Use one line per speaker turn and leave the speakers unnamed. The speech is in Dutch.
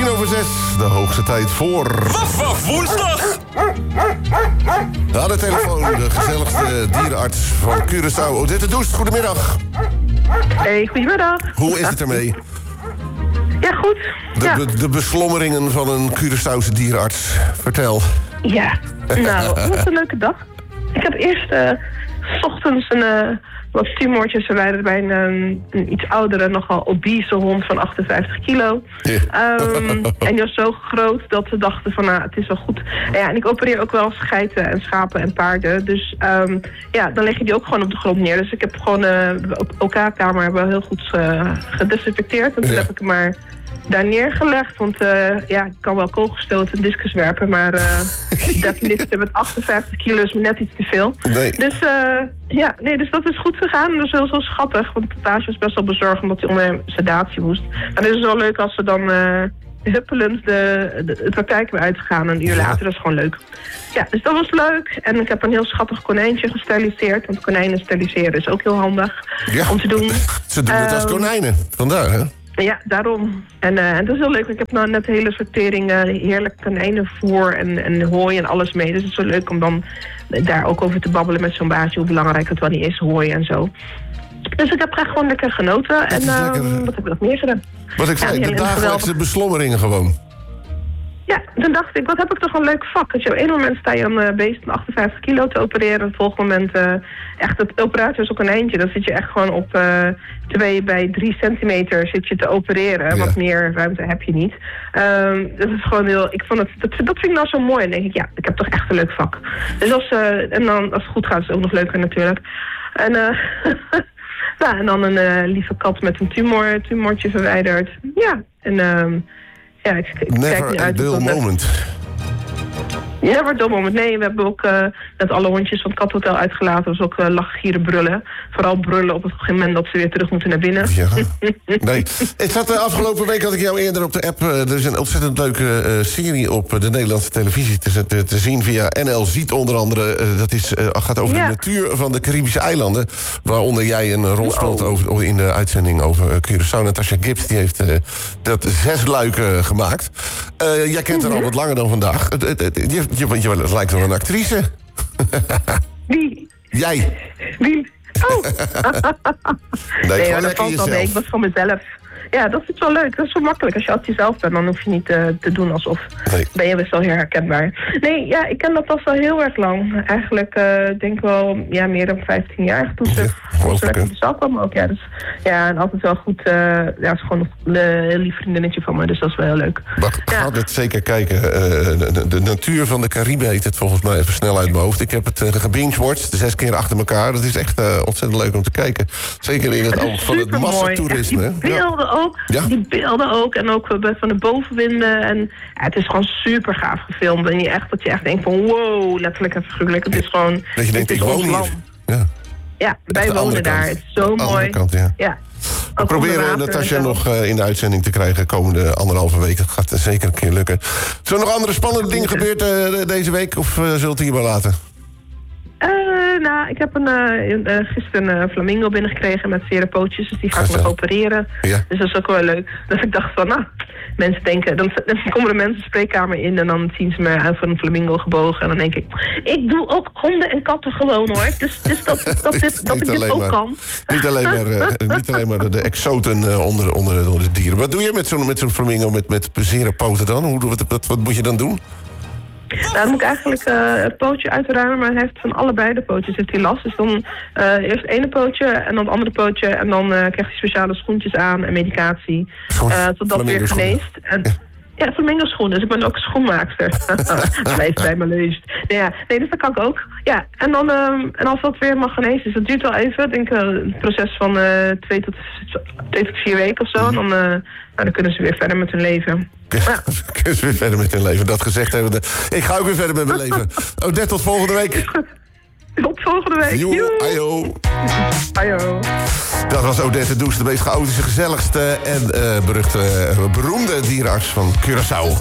6:10, de hoogste tijd voor...
Waf woensdag!
Aan de telefoon, de gezelligste dierenarts van Curaçao, Odette Doest. Goedemiddag.
Hey, goedemiddag.
Hoe is het ermee?
Ja, goed.
De beslommeringen van een Curaçaose dierenarts. Vertel.
Ja, nou, het was een leuke dag. Ik heb eerst 's ochtends wat tumortjes verwijderd bij een iets oudere, nogal obese hond van 58 kilo.
Ja.
En die was zo groot dat ze dachten van, nou, het is wel goed. En ik opereer ook wel geiten en schapen en paarden. Dus dan leg je die ook gewoon op de grond neer. Dus ik heb gewoon de OK-kamer wel heel goed gedesinfecteerd. En toen heb ik hem maar daar neergelegd. Want ik kan wel kogelstoten en discus werpen. Maar deadliften met 58 kilo is me net iets te veel.
Nee.
Dus dat is goed gegaan. Dat is heel zo schattig. Want de Tage was best wel bezorgd omdat hij onder sedatie moest. Maar het is wel leuk als ze dan huppelend de praktijk weer uitgaan. Een uur later, dat is gewoon leuk. Ja, dus dat was leuk. En ik heb een heel schattig konijntje gesteriliseerd. Want konijnen steriliseren is ook heel handig om te doen.
Ze doen het als konijnen. Vandaar, hè?
Ja, daarom. En dat is heel leuk. Ik heb nou net de hele sortering heerlijk konijnenvoer en hooi en alles mee. Dus het is zo leuk om dan daar ook over te babbelen met zo'n baasje. Hoe belangrijk het wel niet is, hooi en zo. Dus ik heb echt gewoon lekker genoten. En wat heb ik nog meer gedaan?
Wat ik zei, de dagelijkse beslommeringen gewoon.
Ja, toen dacht ik, wat heb ik toch een leuk vak. Dus op één moment sta je een beest van 58 kilo te opereren. Op het volgende moment echt, het operatie is ook een eindje. Dan zit je echt gewoon op 2 bij 3 centimeter zit je te opereren. Ja. Wat meer ruimte heb je niet. Dat is gewoon heel, ik vond dat vind ik nou zo mooi. En dan denk ik, ja, ik heb toch echt een leuk vak. Dus en dan, als het goed gaat, is het ook nog leuker natuurlijk. En en dan een lieve kat met een tumortje verwijderd. Ja, en ik kijk
Never a dull moment.
Never a dull moment. Nee, we hebben ook net alle hondjes van het kathotel uitgelaten. Dus ook lachen, gieren, brullen. Vooral brullen op het moment dat ze weer terug moeten naar binnen.
Ja. Nee. Het zat de afgelopen week, had ik jou eerder op de app... er is een ontzettend leuke serie op de Nederlandse televisie te zien via NL Ziet onder andere. Dat gaat over de natuur van de Caribische eilanden. Waaronder jij een rol speelt in de uitzending over Curaçao. Natasha Gibbs die heeft dat 6 luiken gemaakt. Jij kent haar al wat langer dan vandaag. Je lijkt wel een actrice.
Wie?
Jij.
Wie? Oh.
Nee,
dat valt wel mee. Ik was van mezelf. Ja, dat is wel leuk. Dat is zo makkelijk. Als je altijd jezelf bent, dan hoef je niet te doen alsof. Nee. Ben je best wel heel herkenbaar. Nee, ja, ik ken dat al zo heel erg lang. Eigenlijk denk wel meer dan 15 jaar. Toen ze lekker op de zaal kwam ook. Ja, dus, en altijd wel goed. Het is gewoon een heel lief vriendinnetje van me. Dus dat is wel heel leuk.
Maar gaat het zeker kijken. De natuur van de Cariben heet het volgens mij even snel uit mijn hoofd. Ik heb het gebingewatcht, 6 keer achter elkaar. Dat is echt ontzettend leuk om te kijken. Zeker in het oog van het massatoerisme. Die beelden ook. En ook van de bovenwinden. En het is gewoon super gaaf gefilmd. En dat je echt denkt van wow, letterlijk en figuurlijk. Het is gewoon... Dat je denkt, ik woon hier.
Ja, wij wonen daar. Het is zo mooi.
Kant, ja. We proberen Natasja nog in de uitzending te krijgen komende 1,5 week. Dat gaat zeker een keer lukken. Zijn er nog andere spannende dingen gebeurd deze week? Of zult u hier maar laten?
Ik heb gisteren een flamingo binnengekregen met vere pootjes. Dus die ga ik nog opereren. Ja. Dus dat is ook wel leuk. Dus ik dacht van, mensen denken... Dan komen de mensen de spreekkamer in en dan zien ze me uit voor een flamingo gebogen. En dan denk ik doe ook honden en katten gewoon hoor. Dus dat ik dit ook kan.
Niet alleen maar de exoten onder de dieren. Wat doe je met zo'n flamingo met zere poten dan? Wat moet je dan doen?
Nou, dan moet ik eigenlijk het pootje uitruimen, maar hij heeft van allebei de pootjes heeft hij last. Dus dan eerst het ene pootje en dan het andere pootje. En dan krijgt hij speciale schoentjes aan en medicatie. Totdat weer geneest. Ja, flamingo schoenen. Dus ik ben ook schoenmaakster. Blijf bij me leest. Nee, dus dat kan ik ook. Ja, en dan en als dat weer mag genezen, dus dat duurt wel even. Ik denk een proces van 2 tot 4 weken of zo. En dan kunnen ze weer verder met hun leven.
Ja. Kunnen ze weer verder met hun leven. Dat gezegd hebben. Ik ga ook weer verder met mijn leven. Odette, tot volgende week.
Tot volgende week.
Ajo.
Ajo.
Dat was Odette Doest, de meest chaotische, gezelligste en beroemde dierenarts van Curaçao.